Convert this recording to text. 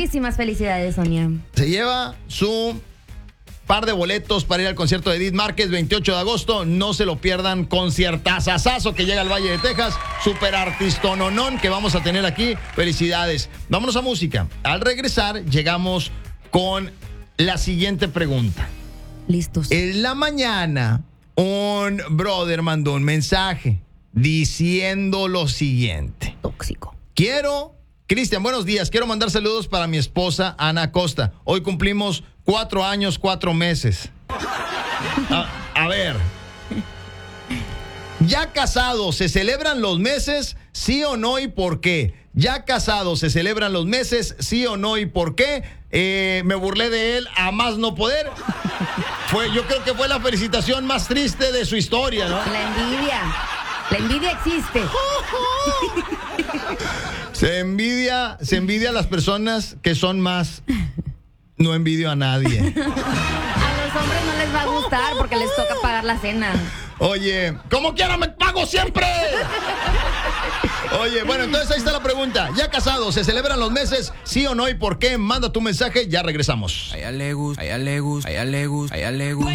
Muchísimas felicidades, Sonia. Se lleva su par de boletos para ir al concierto de Edith Márquez, 28 de agosto. No se lo pierdan. Conciertazazazo que llega al Valle de Texas. Super artistononón que vamos a tener aquí. Felicidades. Vámonos a música. Al regresar, llegamos con la siguiente pregunta. Listos. En la mañana, un brother mandó un mensaje diciendo lo siguiente. Tóxico. Cristian, buenos días. Quiero mandar saludos para mi esposa, Ana Costa. Hoy cumplimos 4 años, 4 meses. A ver. ¿Ya casados se celebran los meses? ¿Sí o no y por qué? ¿Ya casados se celebran los meses? ¿Sí o no y por qué? Me burlé de él a más no poder. Yo creo que fue la felicitación más triste de su historia, ¿no? La envidia. La envidia existe. Se envidia a las personas que son más. No envidio a nadie. A los hombres no les va a gustar porque les toca pagar la cena. Oye, como quiera me pago siempre. Oye, bueno, entonces ahí está la pregunta. ¿Ya casados se celebran los meses? ¿Sí o no y por qué? Manda tu mensaje, ya regresamos. A ella le gusta, a ella le gusta, a ella le gusta, a ella le gusta.